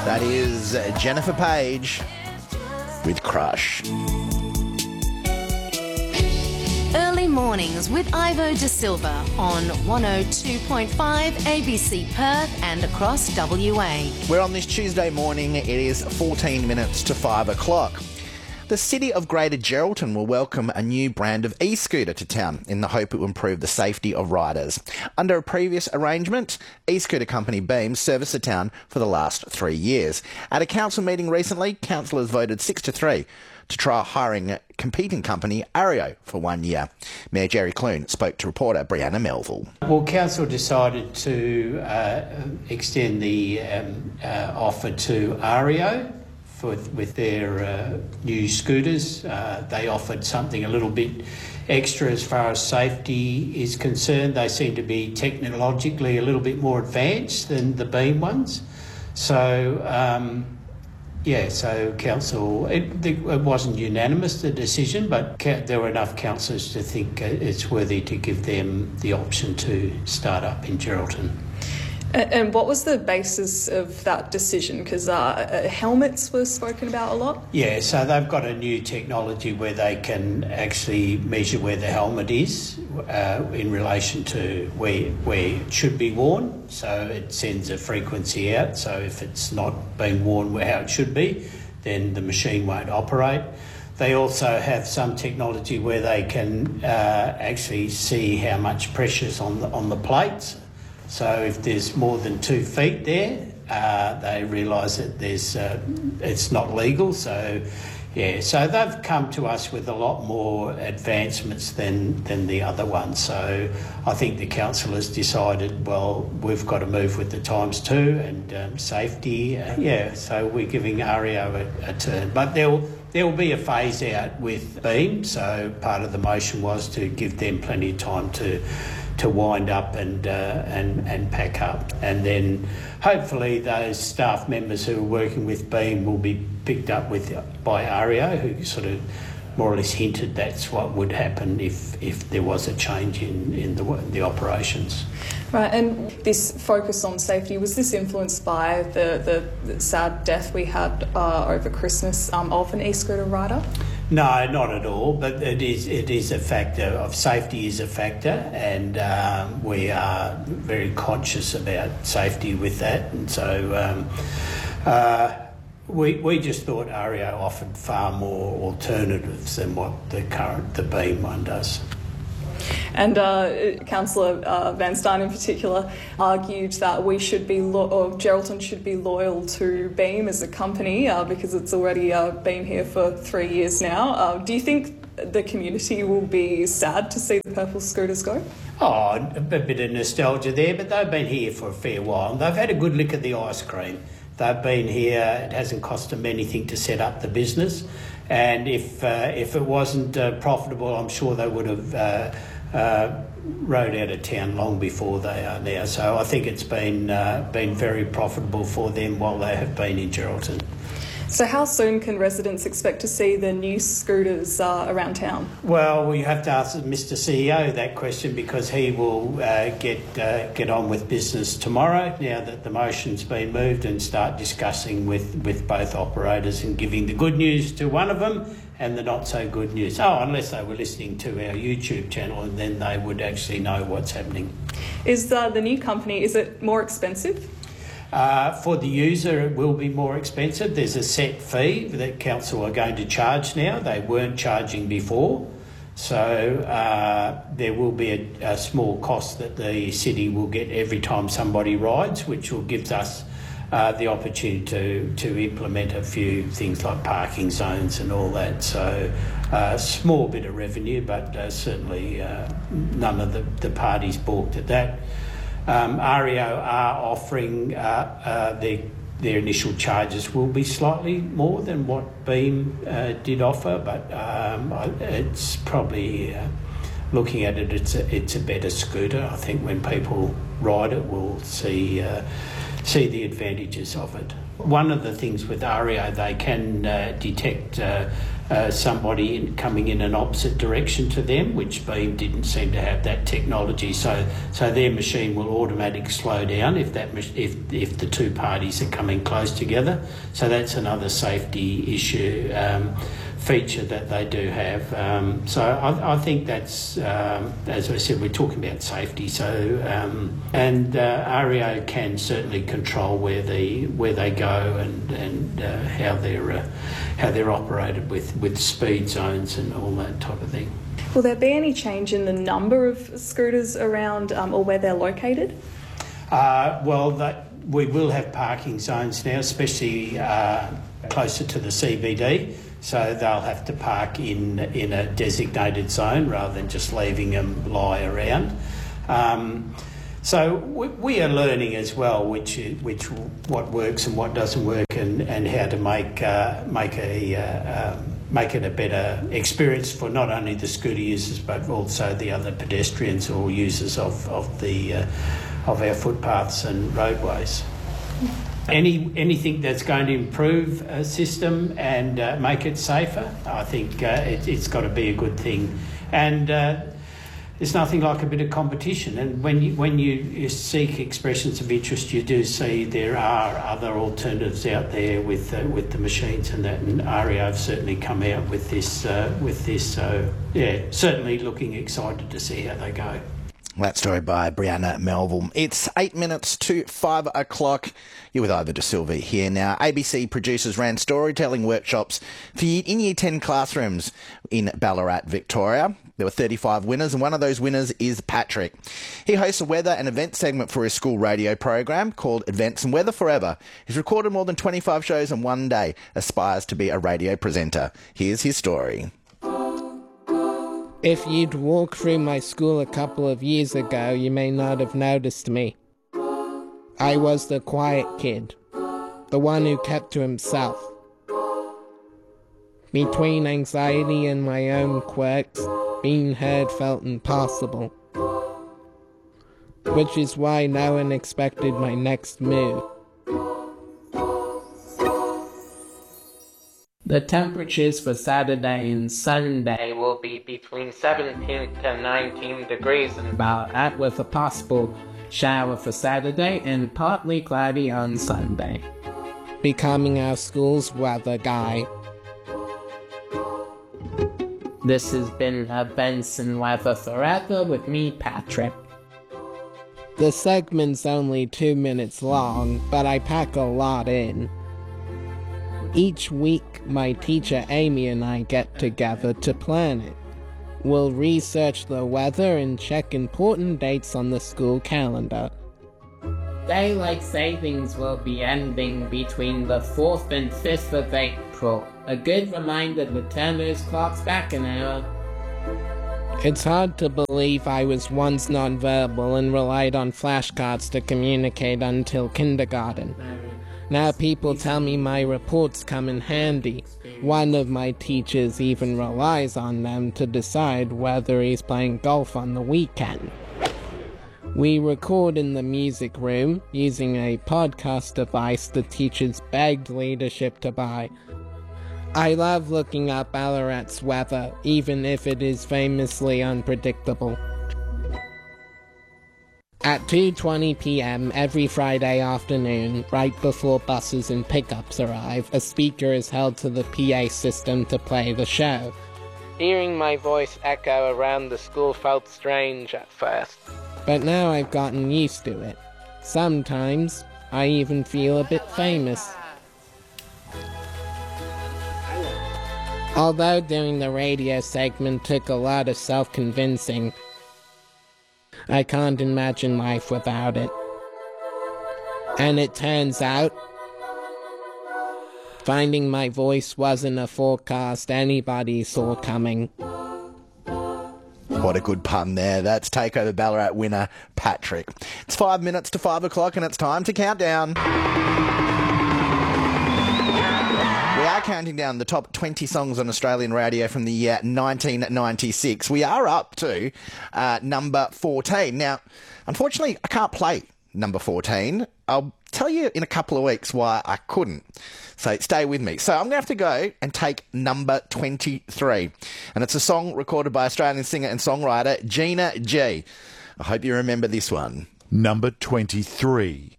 That is Jennifer Page with Crush. Early mornings with Ivo De Silva on 102.5 ABC Perth and across WA. We're on this Tuesday morning. It is 14 minutes to 5 o'clock. The City of Greater Geraldton will welcome a new brand of e-scooter to town in the hope it will improve the safety of riders. Under a previous arrangement, e-scooter company Beam serviced the town for the last 3 years. At a council meeting recently, councillors voted 6-3 to try hiring competing company Ario for 1 year. Mayor Jerry Clune spoke to reporter Brianna Melville. Well, council decided to extend the offer to Ario with their new scooters. They offered something a little bit extra as far as safety is concerned. They seem to be technologically a little bit more advanced than the Beam ones. So, so council, it wasn't unanimous, the decision, but there were enough councillors to think it's worthy to give them the option to start up in Geraldton. And what was the basis of that decision? Because helmets were spoken about a lot. Yeah, so they've got a new technology where they can actually measure where the helmet is in relation to where it should be worn. So it sends a frequency out. So if it's not being worn how it should be, then the machine won't operate. They also have some technology where they can actually see how much pressure's on the plates. So if there's more than 2 feet there, they realise that it's not legal. So they've come to us with a lot more advancements than the other ones. So I think the council has decided, well, we've got to move with the times too, and safety. So we're giving Ario a turn, but there will be a phase out with Beam. So part of the motion was to give them plenty of time to wind up and pack up, and then hopefully those staff members who are working with Beam will be picked up by Ario, who sort of more or less hinted that's what would happen if there was a change in the operations. Right, and this focus on safety, was this influenced by the sad death we had over Christmas of an e-scooter rider? No, not at all, but it is a factor of safety is a factor, and we are very conscious about safety with that, and so we just thought Ario offered far more alternatives than what the Beam one does. And Councillor Van Stein in particular argued that Geraldton should be loyal to Beam as a company because it's already been here for 3 years now. Do you think the community will be sad to see the purple scooters go? Oh, a bit of nostalgia there, but they've been here for a fair while. They've had a good lick of the ice cream. They've been here. It hasn't cost them anything to set up the business, and if it wasn't profitable, I'm sure they would have rode out of town long before they are now. So I think it's been very profitable for them while they have been in Geraldton. So how soon can residents expect to see the new scooters around town? Well, you have to ask Mr. CEO that question, because he will get on with business tomorrow now that the motion's been moved, and start discussing with both operators and giving the good news to one of them and the not so good news. Oh, unless they were listening to our YouTube channel, and then they would actually know what's happening. Is the new company, is it more expensive? For the user, it will be more expensive. There's a set fee that council are going to charge now. They weren't charging before. So there will be a small cost that the city will get every time somebody rides, which will give us the opportunity to implement a few things like parking zones and all that. So a small bit of revenue, but certainly none of the parties balked at that. Ario are offering their initial charges will be slightly more than what Beam did offer, but it's probably, looking at it, it's a better scooter. I think when people ride it, we'll see the advantages of it. One of the things with Ario, they can detect somebody coming in an opposite direction to them, which Beam didn't seem to have that technology. So their machine will automatically slow down if the two parties are coming close together. So that's another safety issue feature that they do have. So I think that's, as I said, we're talking about safety. So and REO can certainly control where they go and how they're operated with speed zones and all that type of thing. Will there be any change in the number of scooters around or where they're located? We will have parking zones now, especially closer to the CBD. So they'll have to park in a designated zone rather than just leaving them lie around. So we are learning as well which what works and what doesn't work and how to make it a better experience for not only the scooter users but also the other pedestrians or users of our footpaths and roadways. Anything that's going to improve a system and make it safer, I think it's got to be a good thing. And there's nothing like a bit of competition. And when you seek expressions of interest, you do see there are other alternatives out there with the machines and that. And REO have certainly come out with this. So yeah, certainly looking excited to see how they go. That story by Brianna Melville. It's 8 minutes to 5 o'clock. You're with Ivo De Silva here now. ABC producers ran storytelling workshops in Year 10 classrooms in Ballarat, Victoria. There were 35 winners, and one of those winners is Patrick. He hosts a weather and event segment for his school radio program called Events and Weather Forever. He's recorded more than 25 shows and one day aspires to be a radio presenter. Here's his story. If you'd walked through my school a couple of years ago, you may not have noticed me. I was the quiet kid, the one who kept to himself. Between anxiety and my own quirks, being heard felt impossible. Which is why no one expected my next move. The temperatures for Saturday and Sunday will be between 17 to 19 degrees in Ballarat, with a possible shower for Saturday and partly cloudy on Sunday. Becoming our school's weather guy. This has been Events and Weather Forever with me, Patrick. The segment's only 2 minutes long, but I pack a lot in. Each week, my teacher Amy and I get together to plan it. We'll research the weather and check important dates on the school calendar. Daylight savings will be ending between the 4th and 5th of April. A good reminder to turn those clocks back an hour. It's hard to believe I was once nonverbal and relied on flashcards to communicate until kindergarten. Now people tell me my reports come in handy. One of my teachers even relies on them to decide whether he's playing golf on the weekend. We record in the music room using a podcast device the teachers begged leadership to buy. I love looking up Ballarat's weather, even if it is famously unpredictable. At 2:20 p.m. every Friday afternoon, right before buses and pickups arrive, a speaker is held to the PA system to play the show. Hearing my voice echo around the school felt strange at first, but now I've gotten used to it. Sometimes, I even feel a bit famous. Although doing the radio segment took a lot of self-convincing, I can't imagine life without it. And it turns out, finding my voice wasn't a forecast anybody saw coming. What a good pun there. That's Takeover Ballarat winner, Patrick. It's 5 minutes to 5 o'clock and it's time to count down. We are counting down the top 20 songs on Australian radio from the year 1996. We are up to number 14. Now, unfortunately, I can't play number 14 I'll tell you in a couple of weeks why I couldn't. So stay with me. So I'm going to have to go and take number 23. And it's a song recorded by Australian singer and songwriter Gina G. I hope you remember this one. Number 23.